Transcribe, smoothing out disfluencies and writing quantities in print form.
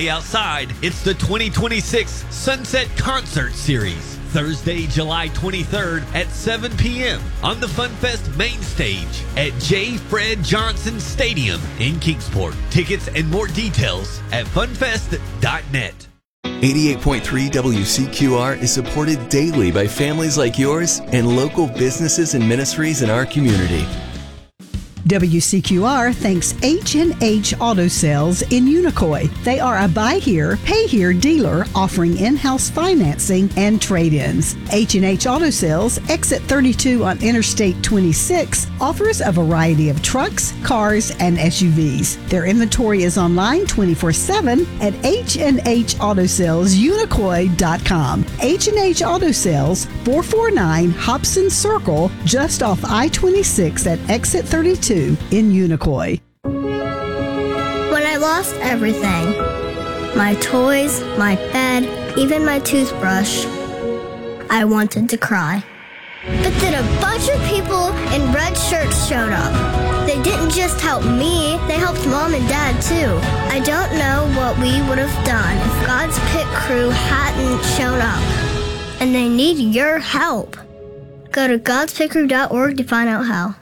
Play outside. It's the 2026 Sunset Concert Series. Thursday, July 23rd at 7 p.m. on the FunFest main stage at J. Fred Johnson Stadium in Kingsport. Tickets and more details at funfest.net. 88.3 WCQR is supported daily by families like yours and local businesses and ministries in our community. WCQR thanks H&H Auto Sales in Unicoi. They are a buy here, pay here dealer offering in-house financing and trade-ins. H&H Auto Sales, exit 32 on Interstate 26, offers a variety of trucks, cars, and SUVs. Their inventory is online 24/7 at HNHAutosalesUnicoi.com. H&H Auto Sales, 449 Hobson Circle, just off I-26 at exit 32 in Unicoi. When I lost everything, my toys, my bed, even my toothbrush, I wanted to cry. But then a bunch of people in red shirts showed up. They didn't just help me, they helped Mom and Dad too. I don't know what we would have done if God's Pit Crew hadn't shown up. And they need your help. Go to godspitcrew.org to find out how.